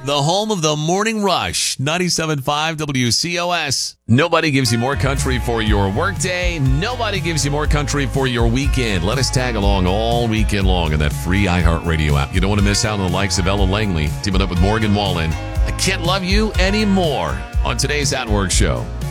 the home of the Morning Rush, 97.5 WCOS. Nobody gives you more country for your workday. Nobody gives you more country for your weekend. Let us tag along all weekend long in that free iHeartRadio app. You don't want to miss out on the likes of Ella Langley, teaming up with Morgan Wallen. I Can't Love You Anymore on today's At Work show.